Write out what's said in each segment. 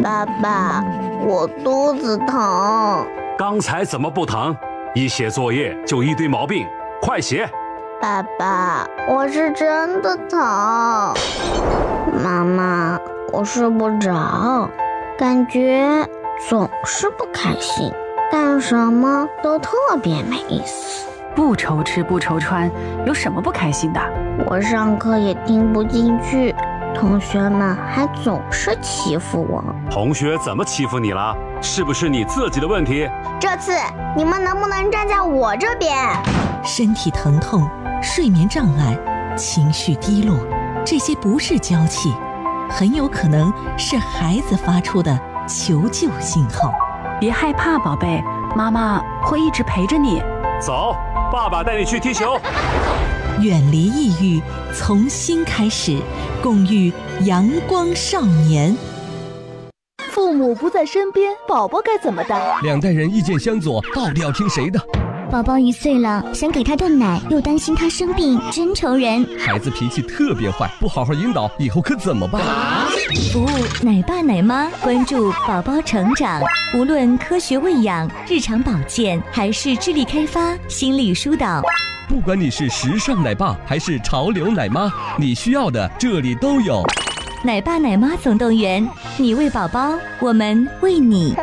爸爸，我肚子疼。 刚才怎么不疼？一写作业就一堆毛病，快写。 爸爸，我是真的疼。妈妈，我睡不着，感觉总是不开心，干什么都特别没意思。 不愁吃不愁穿，有什么不开心的？ 我上课也听不进去，同学们还总是欺负我。 同学怎么欺负你了？是不是你自己的问题？ 这次你们能不能站在我这边？ 身体疼痛、睡眠障碍、情绪低落，这些不是娇气，很有可能是孩子发出的求救信号。 别害怕，宝贝，妈妈会一直陪着你。 走，爸爸带你去踢球。 远离抑郁，从心开始，共育阳光少年。 父母不在身边，宝宝该怎么办？ 两代人意见相左，到底要听谁的？ 宝宝1岁了，想给他断奶，又担心他生病，真愁人。 孩子脾气特别坏，不好好引导，以后可怎么办？ 服务奶爸奶妈，关注宝宝成长，无论科学喂养、日常保健，还是智力开发、心理疏导， 不管你是时尚奶爸还是潮流奶妈，你需要的这里都有。 奶爸奶妈总动员，你喂宝宝，我们喂你。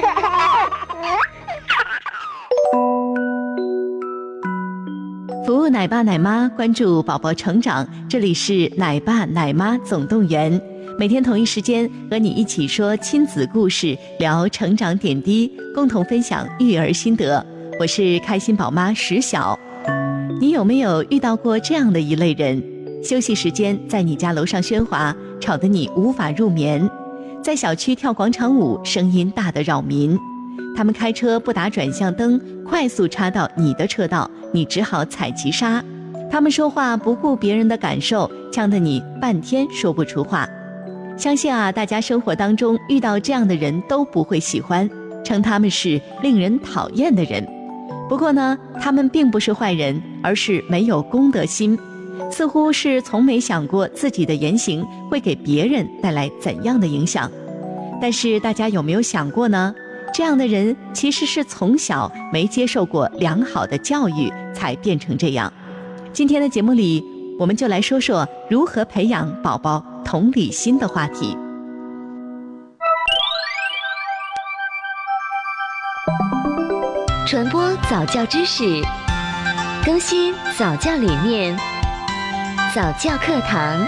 服务奶爸奶妈，关注宝宝成长，这里是奶爸奶妈总动员。每天同一时间和你一起说亲子故事，聊成长点滴，共同分享育儿心得。我是开心宝妈石晓。你有没有遇到过这样的一类人？休息时间在你家楼上喧哗，吵得你无法入眠；在小区跳广场舞，声音大得扰民。他们开车不打转向灯，快速插到你的车道，你只好踩急刹。他们说话不顾别人的感受，呛得你半天说不出话。相信大家生活当中遇到这样的人都不会喜欢，称他们是令人讨厌的人。不过呢，他们并不是坏人，而是没有公德心，似乎是从没想过自己的言行会给别人带来怎样的影响。但是大家有没有想过呢？这样的人其实是从小没接受过良好的教育才变成这样。今天的节目里，我们就来说说如何培养宝宝同理心的话题。 传播早教知识，更新早教理念，早教课堂。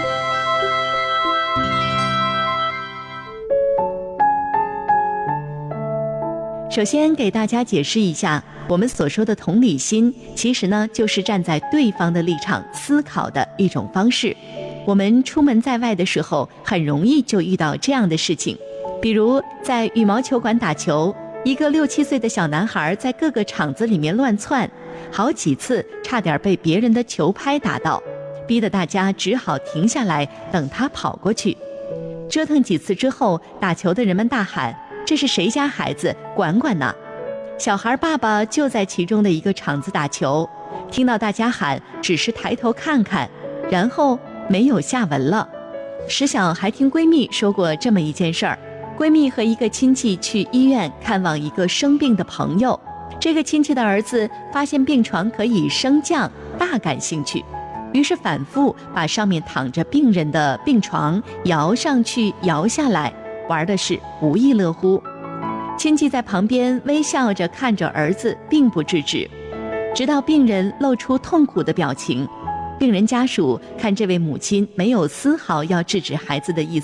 首先给大家解释一下，我们所说的同理心，其实呢就是站在对方的立场思考的一种方式。我们出门在外的时候，很容易就遇到这样的事情，比如在羽毛球馆打球，一个6、7岁的小男孩在各个场子里面乱窜，好几次差点被别人的球拍打到，逼得大家只好停下来等他跑过去。折腾几次之后，打球的人们大喊：“这是谁家孩子？管管呢！”小孩爸爸就在其中的一个场子打球，听到大家喊，只是抬头看看，然后没有下文了。石晓还听闺蜜说过这么一件事儿，闺蜜和一个亲戚去医院看望一个生病的朋友，这个亲戚的儿子发现病床可以升降，大感兴趣，于是反复把上面躺着病人的病床摇上去摇下来，玩的是不亦乐乎。亲戚在旁边微笑着看着儿子，并不制止，直到病人露出痛苦的表情，病人家属看这位母亲没有丝毫要制止孩子的意